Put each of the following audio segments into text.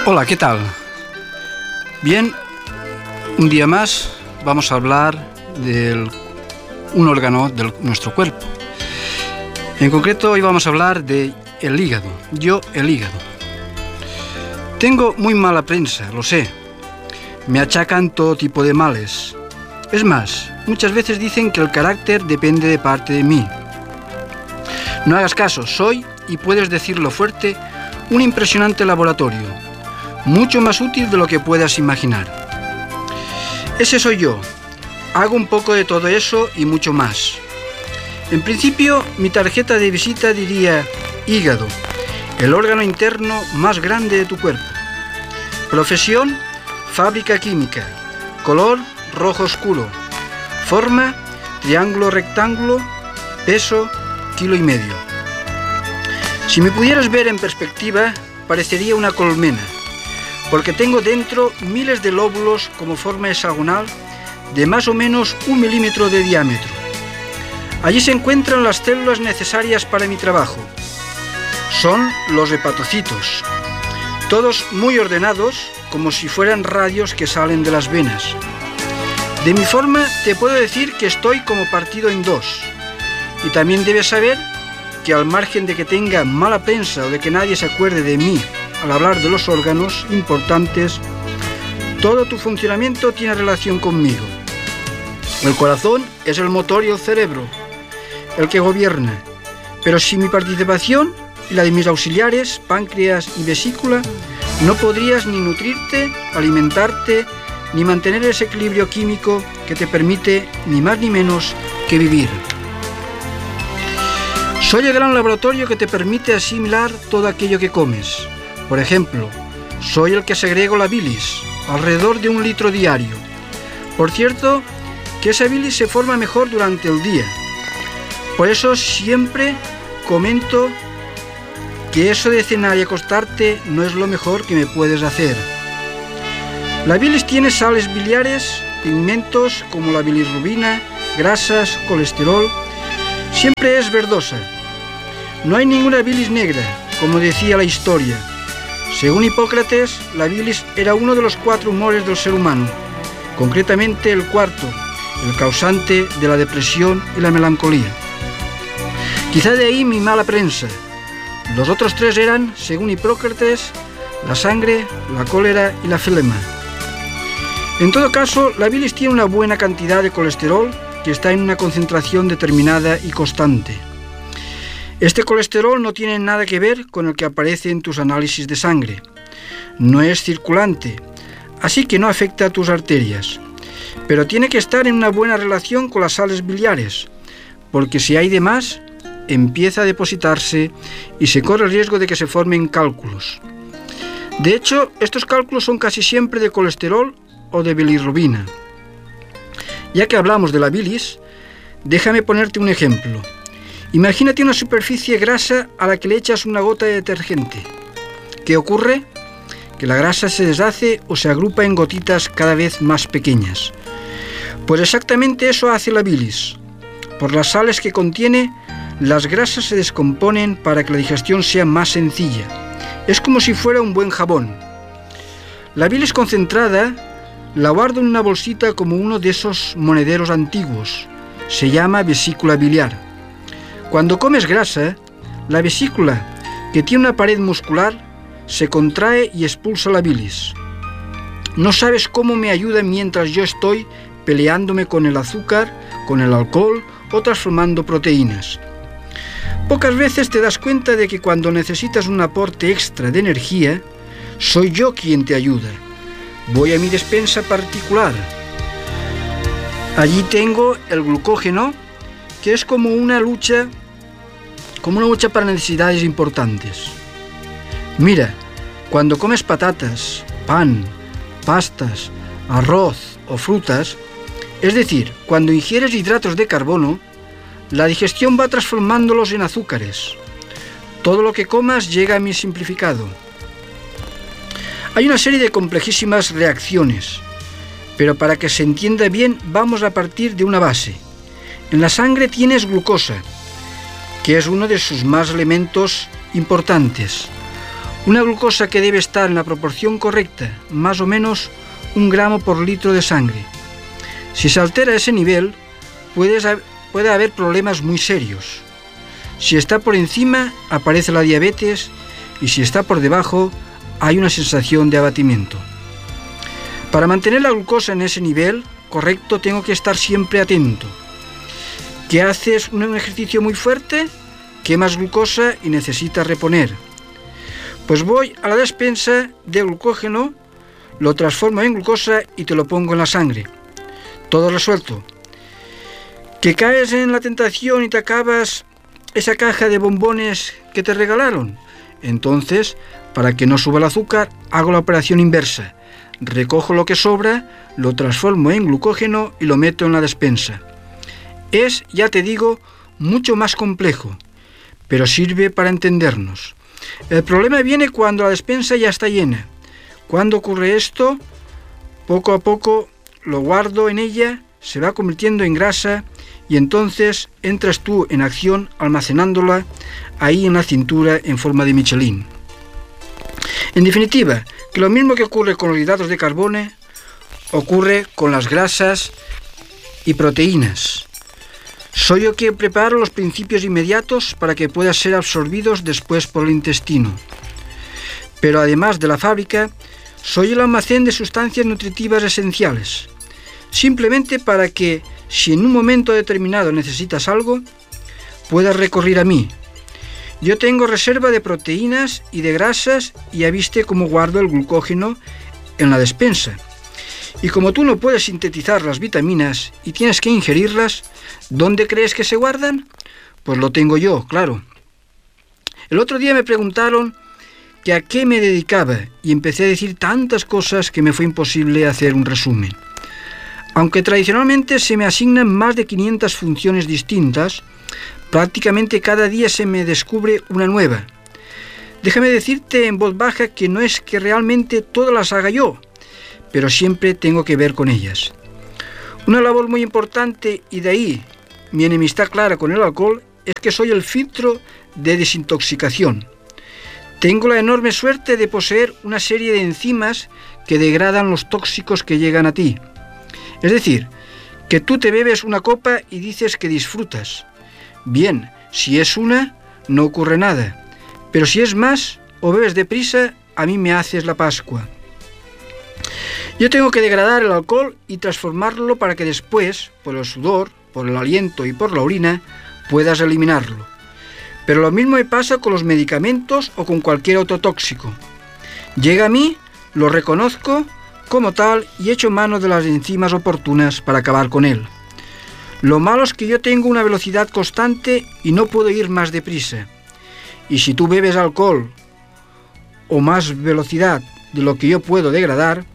Hola, ¿qué tal? Bien, un día más vamos a hablar de un órgano de nuestro cuerpo. En concreto, hoy vamos a hablar del hígado. El hígado. Tengo muy mala prensa, lo sé. Me achacan todo tipo de males. Es más, muchas veces dicen que el carácter depende de parte de mí. No hagas caso, soy, y puedes decirlo fuerte, un impresionante laboratorio, mucho más útil de lo que puedas imaginar. Ese soy yo. Hago un poco de todo eso y mucho más. En principio, mi tarjeta de visita diría hígado, el órgano interno más grande de tu cuerpo. Profesión, fábrica química. Color, rojo oscuro. Forma, triángulo rectángulo. Peso, 1,5 kilos. Si me pudieras ver en perspectiva, parecería una colmena, porque tengo dentro miles de lóbulos como forma hexagonal de más o menos 1 milímetro de diámetro. Allí se encuentran las células necesarias para mi trabajo. Son los hepatocitos, todos muy ordenados, como si fueran radios que salen de las venas. De mi forma te puedo decir que estoy como partido en dos. Y también debes saber que al margen de que tenga mala prensa o de que nadie se acuerde de mí al hablar de los órganos importantes, todo tu funcionamiento tiene relación conmigo. El corazón es el motor y el cerebro, el que gobierna, pero sin mi participación y la de mis auxiliares, páncreas y vesícula, no podrías ni nutrirte, alimentarte, ni mantener ese equilibrio químico que te permite ni más ni menos que vivir. Soy el gran laboratorio que te permite asimilar todo aquello que comes. Por ejemplo, soy el que segrego la bilis, alrededor de 1 litro diario. Por cierto, que esa bilis se forma mejor durante el día. Por eso siempre comento que eso de cenar y acostarte no es lo mejor que me puedes hacer. La bilis tiene sales biliares, pigmentos como la bilirrubina, grasas, colesterol. Siempre es verdosa. No hay ninguna bilis negra, como decía la historia. Según Hipócrates, la bilis era uno de los 4 humores del ser humano, concretamente el cuarto, el causante de la depresión y la melancolía. Quizá de ahí mi mala prensa. Los otros 3 eran, según Hipócrates, la sangre, la cólera y la flema. En todo caso, la bilis tiene una buena cantidad de colesterol que está en una concentración determinada y constante. Este colesterol no tiene nada que ver con el que aparece en tus análisis de sangre. No es circulante, así que no afecta a tus arterias. Pero tiene que estar en una buena relación con las sales biliares, porque si hay de más, empieza a depositarse y se corre el riesgo de que se formen cálculos. De hecho, estos cálculos son casi siempre de colesterol o de bilirrubina. Ya que hablamos de la bilis, déjame ponerte un ejemplo. Imagínate una superficie grasa a la que le echas una gota de detergente. ¿Qué ocurre? Que la grasa se deshace o se agrupa en gotitas cada vez más pequeñas. Pues exactamente eso hace la bilis. Por las sales que contiene, las grasas se descomponen para que la digestión sea más sencilla. Es como si fuera un buen jabón. La bilis concentrada la guardo en una bolsita como uno de esos monederos antiguos. Se llama vesícula biliar. Cuando comes grasa, la vesícula, que tiene una pared muscular, se contrae y expulsa la bilis. No sabes cómo me ayuda mientras yo estoy peleándome con el azúcar, con el alcohol o transformando proteínas. Pocas veces te das cuenta de que cuando necesitas un aporte extra de energía, soy yo quien te ayuda. Voy a mi despensa particular. Allí tengo el glucógeno, que es como una lucha para necesidades importantes. Mira, cuando comes patatas, pan, pastas, arroz o frutas, es decir, cuando ingieres hidratos de carbono, la digestión va transformándolos en azúcares. Todo lo que comas llega a mi simplificado. Hay una serie de complejísimas reacciones, pero para que se entienda bien vamos a partir de una base. En la sangre tienes glucosa, que es uno de sus más elementos importantes. Una glucosa que debe estar en la proporción correcta, más o menos 1 gramo por litro de sangre. Si se altera ese nivel, puede haber problemas muy serios. Si está por encima, aparece la diabetes, y si está por debajo, hay una sensación de abatimiento. Para mantener la glucosa en ese nivel correcto, tengo que estar siempre atento. ¿Que haces un ejercicio muy fuerte? Quemas glucosa y necesitas reponer. Pues voy a la despensa de glucógeno, lo transformo en glucosa y te lo pongo en la sangre. Todo resuelto. ¿Que caes en la tentación y te acabas esa caja de bombones que te regalaron? Entonces, para que no suba el azúcar, hago la operación inversa. Recojo lo que sobra, lo transformo en glucógeno y lo meto en la despensa. Es, ya te digo, mucho más complejo, pero sirve para entendernos. El problema viene cuando la despensa ya está llena. Cuando ocurre esto, poco a poco lo guardo en ella, se va convirtiendo en grasa y entonces entras tú en acción almacenándola ahí en la cintura en forma de Michelin. En definitiva, que lo mismo que ocurre con los hidratos de carbono, ocurre con las grasas y proteínas. Soy yo quien preparo los principios inmediatos para que puedan ser absorbidos después por el intestino. Pero además de la fábrica, soy el almacén de sustancias nutritivas esenciales. Simplemente para que, si en un momento determinado necesitas algo, puedas recurrir a mí. Yo tengo reserva de proteínas y de grasas y ya viste cómo guardo el glucógeno en la despensa. Y como tú no puedes sintetizar las vitaminas y tienes que ingerirlas, ¿dónde crees que se guardan? Pues lo tengo yo, claro. El otro día me preguntaron que a qué me dedicaba y empecé a decir tantas cosas que me fue imposible hacer un resumen. Aunque tradicionalmente se me asignan más de 500 funciones distintas, prácticamente cada día se me descubre una nueva. Déjame decirte en voz baja que no es que realmente todas las haga yo, pero siempre tengo que ver con ellas. Una labor muy importante, y de ahí mi enemistad clara con el alcohol, es que soy el filtro de desintoxicación. Tengo la enorme suerte de poseer una serie de enzimas que degradan los tóxicos que llegan a ti. Es decir, que tú te bebes una copa y dices que disfrutas. Bien, si es una, no ocurre nada. Pero si es más, o bebes deprisa, a mí me haces la Pascua. Yo tengo que degradar el alcohol y transformarlo para que después, por el sudor, por el aliento y por la orina, puedas eliminarlo. Pero lo mismo me pasa con los medicamentos o con cualquier otro tóxico. Llega a mí, lo reconozco como tal y echo mano de las enzimas oportunas para acabar con él. Lo malo es que yo tengo una velocidad constante y no puedo ir más deprisa. Y si tú bebes alcohol o más velocidad de lo que yo puedo degradar,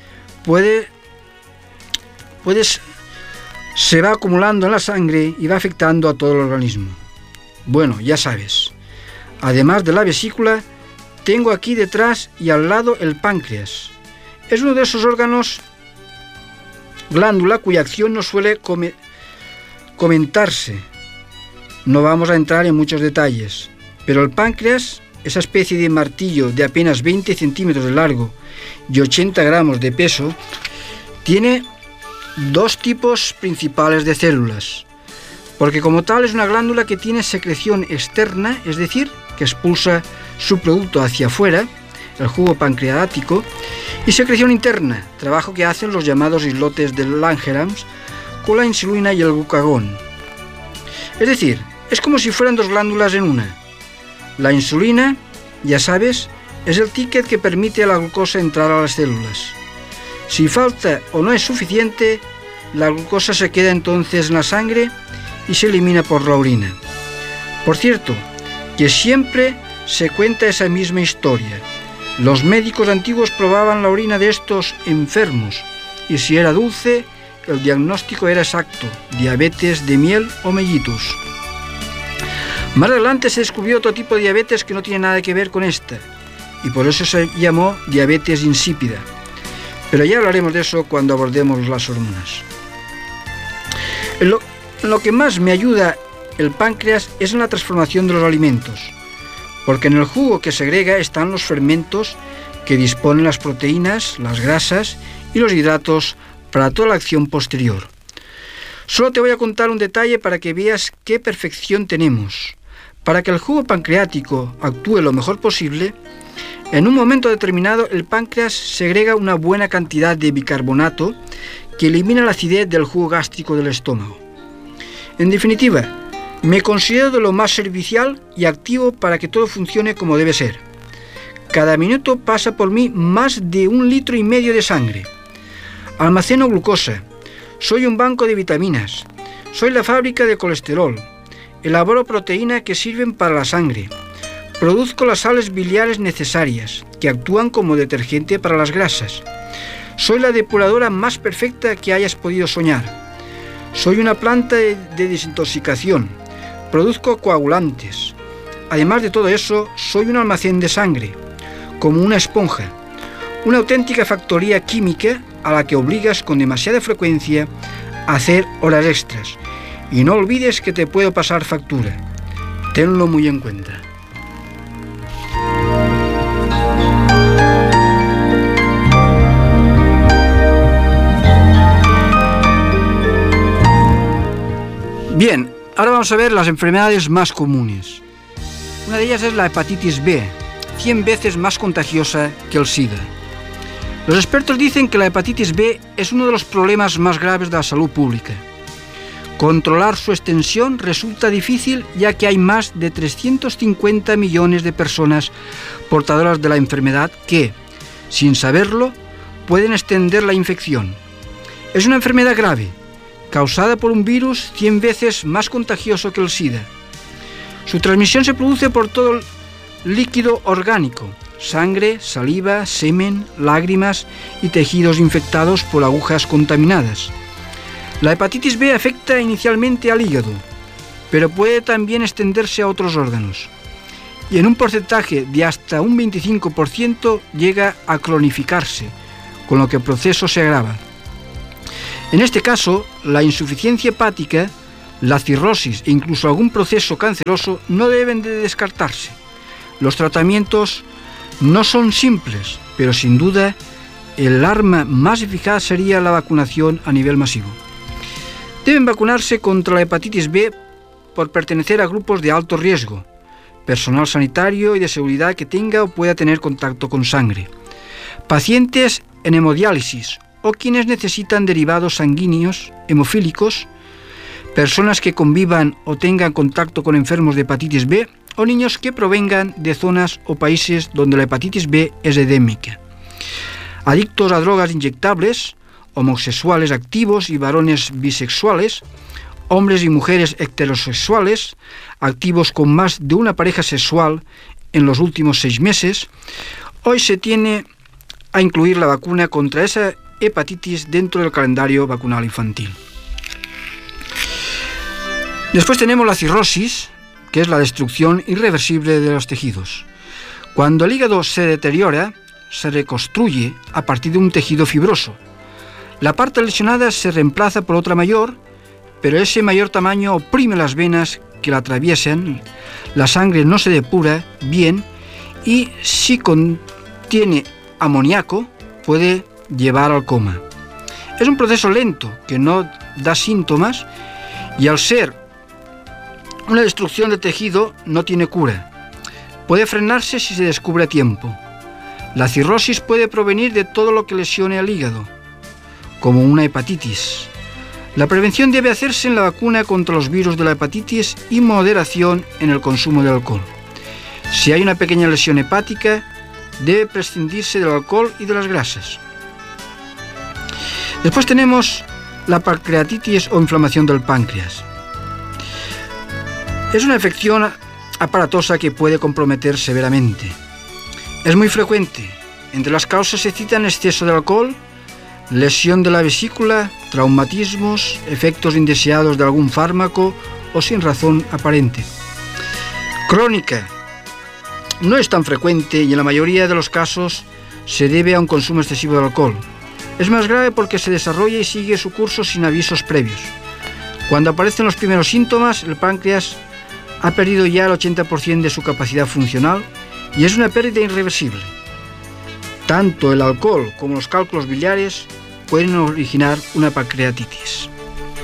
se va acumulando en la sangre y va afectando a todo el organismo. Bueno, ya sabes, además de la vesícula, tengo aquí detrás y al lado el páncreas. Es uno de esos órganos, glándula, cuya acción no suele comentarse. No vamos a entrar en muchos detalles, pero el páncreas, esa especie de martillo de apenas 20 centímetros de largo y 80 gramos de peso, tiene dos tipos principales de células, porque como tal es una glándula que tiene secreción externa, es decir, que expulsa su producto hacia afuera, el jugo pancreático, y secreción interna, trabajo que hacen los llamados islotes de Langerhans con la insulina y el glucagón. Es decir, es como si fueran dos glándulas en una. La insulina, ya sabes, es el ticket que permite a la glucosa entrar a las células. Si falta o no es suficiente, la glucosa se queda entonces en la sangre y se elimina por la orina. Por cierto, que siempre se cuenta esa misma historia. Los médicos antiguos probaban la orina de estos enfermos y si era dulce, el diagnóstico era exacto: diabetes de miel o mellitus. Más adelante se descubrió otro tipo de diabetes que no tiene nada que ver con esta, y por eso se llamó diabetes insípida. Pero ya hablaremos de eso cuando abordemos las hormonas. Lo que más me ayuda el páncreas es en la transformación de los alimentos. porque en el jugo que segrega están los fermentos que disponen las proteínas, las grasas y los hidratos para toda la acción posterior. Solo te voy a contar un detalle para que veas qué perfección tenemos. Para que el jugo pancreático actúe lo mejor posible, en un momento determinado el páncreas segrega una buena cantidad de bicarbonato que elimina la acidez del jugo gástrico del estómago. En definitiva, me considero de lo más servicial y activo para que todo funcione como debe ser. Cada minuto pasa por mí más de 1,5 litros de sangre. Almaceno glucosa, soy un banco de vitaminas, soy la fábrica de colesterol, elaboro proteínas que sirven para la sangre, produzco las sales biliares necesarias, que actúan como detergente para las grasas. Soy la depuradora más perfecta que hayas podido soñar. Soy una planta de desintoxicación, produzco coagulantes. Además de todo eso, soy un almacén de sangre, como una esponja, una auténtica factoría química a la que obligas con demasiada frecuencia a hacer horas extras. Y no olvides que te puedo pasar factura. Tenlo muy en cuenta. Bien, ahora vamos a ver las enfermedades más comunes. Una de ellas es la hepatitis B, 100 veces más contagiosa que el SIDA. Los expertos dicen que la hepatitis B es uno de los problemas más graves de la salud pública. Controlar su extensión resulta difícil, ya que hay más de 350 millones de personas portadoras de la enfermedad que, sin saberlo, pueden extender la infección. Es una enfermedad grave, causada por un virus 100 veces más contagioso que el SIDA. Su transmisión se produce por todo el líquido orgánico, sangre, saliva, semen, lágrimas y tejidos infectados por agujas contaminadas. La hepatitis B afecta inicialmente al hígado, pero puede también extenderse a otros órganos. Y en un porcentaje de hasta un 25% llega a cronificarse, con lo que el proceso se agrava. En este caso, la insuficiencia hepática, la cirrosis e incluso algún proceso canceroso no deben de descartarse. Los tratamientos no son simples, pero sin duda el arma más eficaz sería la vacunación a nivel masivo. Deben vacunarse contra la hepatitis B por pertenecer a grupos de alto riesgo, personal sanitario y de seguridad que tenga o pueda tener contacto con sangre, pacientes en hemodiálisis o quienes necesitan derivados sanguíneos hemofílicos, personas que convivan o tengan contacto con enfermos de hepatitis B o niños que provengan de zonas o países donde la hepatitis B es endémica, adictos a drogas inyectables, homosexuales activos y varones bisexuales, hombres y mujeres heterosexuales, activos con más de una pareja sexual en los últimos 6 meses. Hoy se tiene a incluir la vacuna contra esa hepatitis dentro del calendario vacunal infantil. Después tenemos la cirrosis, que es la destrucción irreversible de los tejidos. Cuando el hígado se deteriora, se reconstruye a partir de un tejido fibroso. La parte lesionada se reemplaza por otra mayor, pero ese mayor tamaño oprime las venas que la atraviesan, la sangre no se depura bien y si contiene amoníaco puede llevar al coma. Es un proceso lento que no da síntomas y al ser una destrucción de tejido no tiene cura. Puede frenarse si se descubre a tiempo. La cirrosis puede provenir de todo lo que lesione al hígado, como una hepatitis. La prevención debe hacerse en la vacuna contra los virus de la hepatitis y moderación en el consumo de alcohol. Si hay una pequeña lesión hepática, debe prescindirse del alcohol y de las grasas. Después tenemos la pancreatitis o inflamación del páncreas. Es una afección aparatosa que puede comprometer severamente. Es muy frecuente. Entre las causas se citan exceso de alcohol, lesión de la vesícula, traumatismos, efectos indeseados de algún fármaco o sin razón aparente. Crónica. No es tan frecuente y en la mayoría de los casos se debe a un consumo excesivo de alcohol. Es más grave porque se desarrolla y sigue su curso sin avisos previos. Cuando aparecen los primeros síntomas, el páncreas ha perdido ya el 80% de su capacidad funcional y es una pérdida irreversible. Tanto el alcohol como los cálculos biliares pueden originar una pancreatitis.